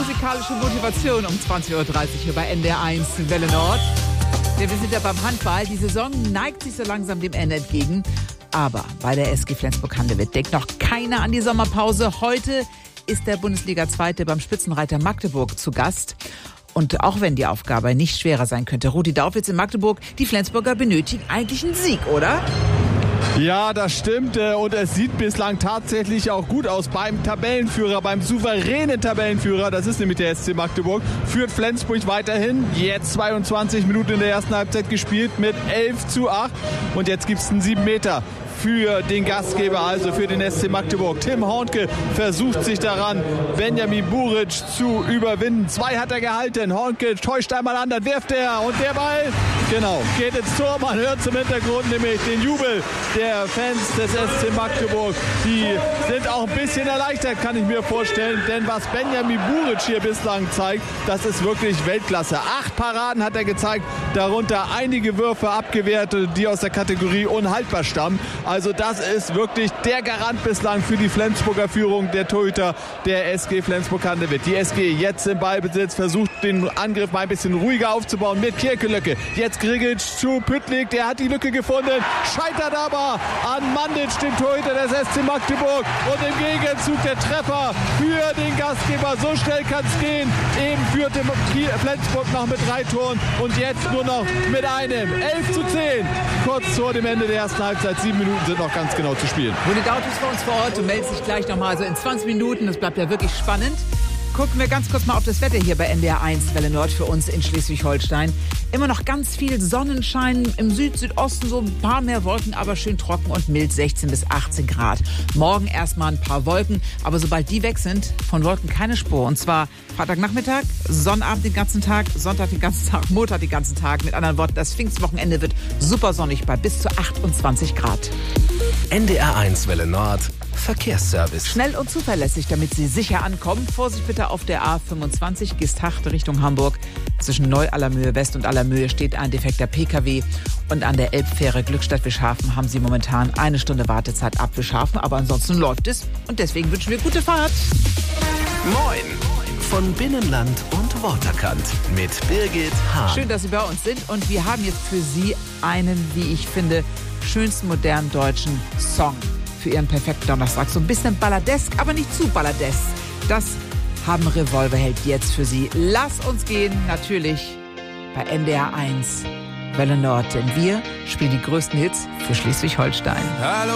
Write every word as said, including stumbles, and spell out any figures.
musikalische Motivation um zwanzig Uhr dreißig hier bei N D R eins Welle Nord. Ja, wir sind ja beim Handball. Die Saison neigt sich so langsam dem Ende entgegen. Aber bei der S G Flensburg-Handewitt denkt noch keiner an die Sommerpause. Heute ist der Bundesliga-Zweite beim Spitzenreiter Magdeburg zu Gast. Und auch wenn die Aufgabe nicht schwerer sein könnte, Rudi Daufitz in Magdeburg, die Flensburger benötigen eigentlich einen Sieg, oder? Ja, das stimmt und es sieht bislang tatsächlich auch gut aus beim Tabellenführer, beim souveränen Tabellenführer, das ist nämlich der S C Magdeburg, führt Flensburg weiterhin, jetzt zweiundzwanzig Minuten in der ersten Halbzeit gespielt mit elf zu acht und jetzt gibt es einen sieben Meter für den Gastgeber, also für den S C Magdeburg. Tim Hornke versucht sich daran, Benjamin Buric zu überwinden. Zwei hat er gehalten. Hornke täuscht einmal an, dann wirft er und der Ball, genau, geht ins Tor. Man hört zum Hintergrund nämlich den Jubel der Fans des S C Magdeburg. Die sind auch ein bisschen erleichtert, kann ich mir vorstellen, denn was Benjamin Buric hier bislang zeigt, das ist wirklich Weltklasse. Acht Paraden hat er gezeigt, darunter einige Würfe abgewehrt, die aus der Kategorie unhaltbar stammen. Also das ist wirklich der Garant bislang für die Flensburger Führung, der Torhüter der S G Flensburg-Handewitt. Die S G jetzt im Ballbesitz, versucht den Angriff mal ein bisschen ruhiger aufzubauen mit Kirkelöcke. Jetzt Grigic zu Püttlik, der hat die Lücke gefunden, scheitert aber an Mandic, dem Torhüter des S C Magdeburg. Und im Gegenzug der Treffer für den Gastgeber. So schnell kann es gehen. Eben führte Flensburg noch mit drei Toren und jetzt nur noch mit einem. elf zu zehn, kurz vor dem Ende der ersten Halbzeit. Sieben Minuten sind noch ganz genau zu spielen. Rudi Daufitz ist bei uns vor Ort und meldet sich gleich nochmal. Also in zwanzig Minuten, das bleibt ja wirklich spannend. Gucken wir ganz kurz mal auf das Wetter hier bei N D R eins Welle Nord für uns in Schleswig-Holstein. Immer noch ganz viel Sonnenschein, im Süd-Südosten so ein paar mehr Wolken, aber schön trocken und mild, sechzehn bis achtzehn Grad. Morgen erstmal ein paar Wolken, aber sobald die weg sind, von Wolken keine Spur. Und zwar Freitagnachmittag, Sonnabend den ganzen Tag, Sonntag den ganzen Tag, Montag den ganzen Tag. Mit anderen Worten, das Pfingstwochenende wird super sonnig bei bis zu achtundzwanzig Grad. N D R eins Welle Nord Verkehrsservice. Schnell und zuverlässig, damit Sie sicher ankommen. Vorsicht bitte auf der A fünfundzwanzig Gisthacht Richtung Hamburg. Zwischen Neu-Allermöhe West und Allermöhe steht ein defekter P K W. Und an der Elbfähre Glückstadt-Wischhafen haben Sie momentan eine Stunde Wartezeit ab Wischhafen. Aber ansonsten läuft es. Und deswegen wünschen wir gute Fahrt. Moin von Binnenland und Waterkant mit Birgit Hahn. Schön, dass Sie bei uns sind. Und wir haben jetzt für Sie einen, wie ich finde, schönsten modernen deutschen Song für Ihren perfekten Donnerstag. So ein bisschen balladesk, aber nicht zu balladesk. Das haben Revolverheld jetzt für Sie. Lass uns gehen, natürlich bei N D R eins Welle Nord. Denn wir spielen die größten Hits für Schleswig-Holstein. Hallo.